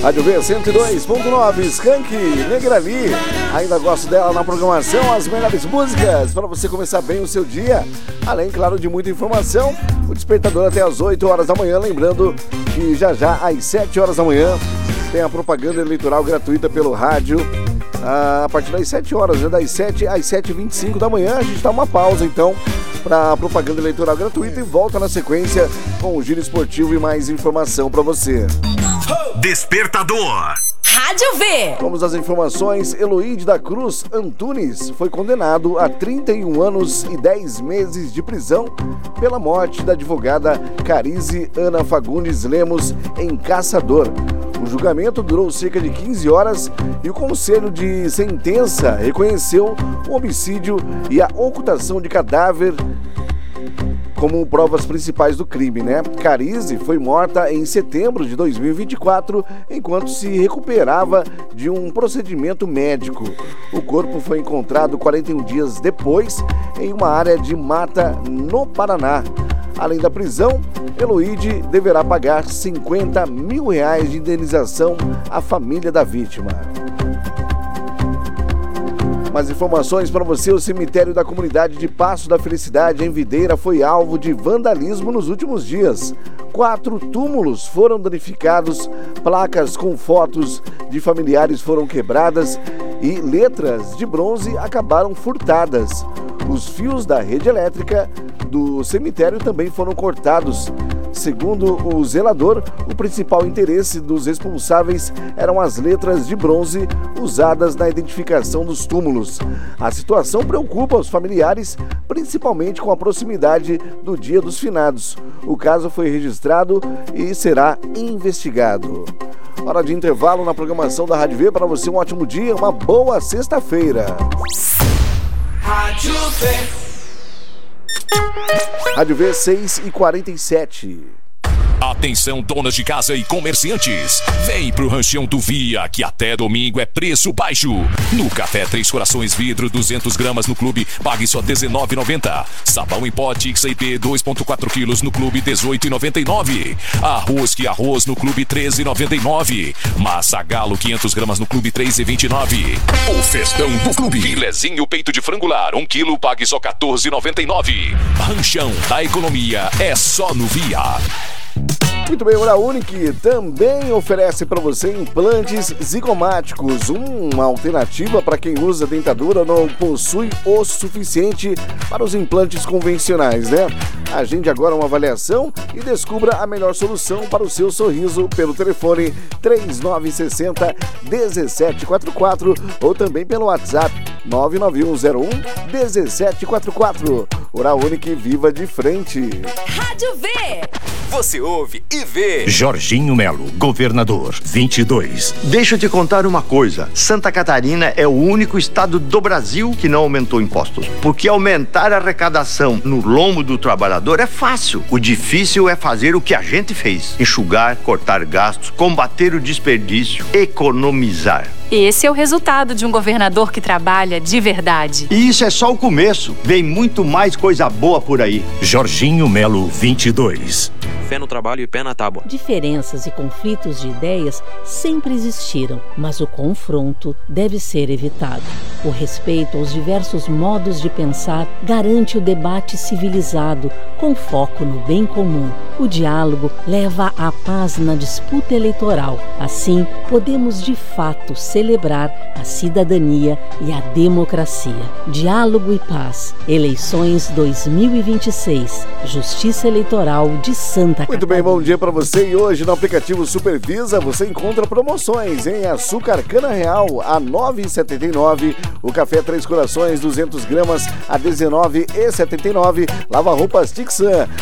Rádio V 102.9, Skank, Negrali. Ainda gosto dela na programação, as melhores músicas para você começar bem o seu dia. Além, claro, de muita informação. O despertador até às 8 horas da manhã. Lembrando que já às 7 horas da manhã tem a propaganda eleitoral gratuita pelo rádio. A partir das 7 horas, né? Das 7 às 7h25 da manhã. A gente dá uma pausa, então, para a propaganda eleitoral gratuita e volta na sequência com o giro esportivo e mais informação para você. Despertador. Rádio V. Vamos às informações. Eloíde da Cruz Antunes foi condenado a 31 anos e 10 meses de prisão pela morte da advogada Carize Ana Fagundes Lemos em Caçador. O julgamento durou cerca de 15 horas e o Conselho de Sentença reconheceu o homicídio e a ocultação de cadáver como provas principais do crime, né? Carize foi morta em setembro de 2024, enquanto se recuperava de um procedimento médico. O corpo foi encontrado 41 dias depois em uma área de mata no Paraná. Além da prisão, Eloíde deverá pagar R$50 mil de indenização à família da vítima. Mais informações para você: o cemitério da comunidade de Passo da Felicidade, em Videira, foi alvo de vandalismo nos últimos dias. 4 túmulos foram danificados, placas com fotos de familiares foram quebradas e letras de bronze acabaram furtadas. Os fios da rede elétrica do cemitério também foram cortados. Segundo o zelador, o principal interesse dos responsáveis eram as letras de bronze usadas na identificação dos túmulos. A situação preocupa os familiares, principalmente com a proximidade do Dia dos Finados. O caso foi registrado e será investigado. Hora de intervalo na programação da Rádio V. Para você, um ótimo dia, uma boa sexta-feira. Rádio V. Rádio V 6h47. Atenção, donas de casa e comerciantes. Vem pro Ranchão do Via, que até domingo é preço baixo. No café Três Corações vidro 200 gramas no clube, pague só R$19,90. Sabão em pote XIP 2,4 quilos no clube, R$18,99. Arroz que arroz no clube, R$13,99. Massa Galo 500 gramas no clube, R$3,29. O festão do clube. Filezinho peito de frangular 1 quilo, pague só R$14,99. Ranchão da economia é só no Via. Muito bem, Oral Unique também oferece para você implantes zigomáticos, uma alternativa para quem usa dentadura ou não possui osso suficiente para os implantes convencionais, né? Agende agora uma avaliação e descubra a melhor solução para o seu sorriso pelo telefone 3960-1744 ou também pelo WhatsApp 99101-1744. Oral Unique, viva de frente. Rádio V. Você ouve e vê. Jorginho Melo, governador, 22. Deixa eu te contar uma coisa. Santa Catarina é o único estado do Brasil que não aumentou impostos. Porque aumentar a arrecadação no lombo do trabalhador é fácil. O difícil é fazer o que a gente fez. Enxugar, cortar gastos, combater o desperdício, economizar. Esse é o resultado de um governador que trabalha de verdade. E isso é só o começo. Vem muito mais coisa boa por aí. Jorginho Melo, 22. Fé no trabalho e pé na tábua. Diferenças e conflitos de ideias sempre existiram, mas o confronto deve ser evitado. O respeito aos diversos modos de pensar garante o debate civilizado, com foco no bem comum. O diálogo leva à paz na disputa eleitoral. Assim, podemos de fato celebrar a cidadania e a democracia. Diálogo e paz. Eleições 2026. Justiça Eleitoral de Santa Catarina. Muito bem, bom dia para você. E hoje no aplicativo Supervisa você encontra promoções em açúcar cana real a R$ 9,79, o café Três Corações 200 gramas a R$ 19,79, lava roupas Tixan